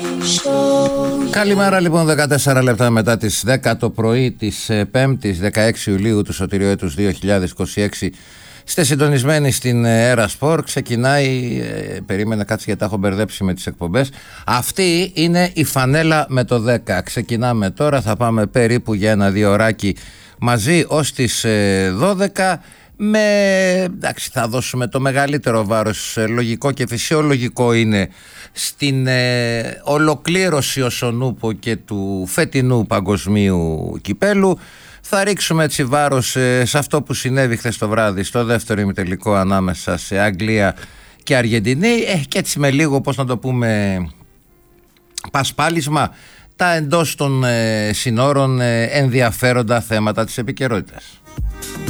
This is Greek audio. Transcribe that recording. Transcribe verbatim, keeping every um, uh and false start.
Καλημέρα λοιπόν, δεκατέσσερα λεπτά μετά τις δέκα το πρωί της Πέμπτης δεκαέξι Ιουλίου του σωτηρίου έτους δύο χιλιάδες είκοσι έξι. Είστε συντονισμένοι στην Έρα Σπορ. Ξεκινάει, ε, περίμενα κάτσε γιατί τα έχω μπερδέψει με τις εκπομπές. Αυτή είναι η φανέλα με το δέκα. Ξεκινάμε τώρα, θα πάμε περίπου για ένα-δύο ωράκι μαζί ως τις ε, δώδεκα. Με, εντάξει, θα δώσουμε το μεγαλύτερο βάρος, ε, λογικό και φυσιολογικό είναι, στην ε, ολοκλήρωση Οσονούπο και του φετινού παγκοσμίου κυπέλου. Θα ρίξουμε έτσι βάρος ε, σε αυτό που συνέβη χθες το βράδυ στο δεύτερο ημιτελικό ανάμεσα σε Αγγλία και Αργεντινή, ε, και έτσι με λίγο, πώς να το πούμε, πασπάλισμα, τα εντός των ε, συνόρων ε, ενδιαφέροντα θέματα της επικαιρότητας.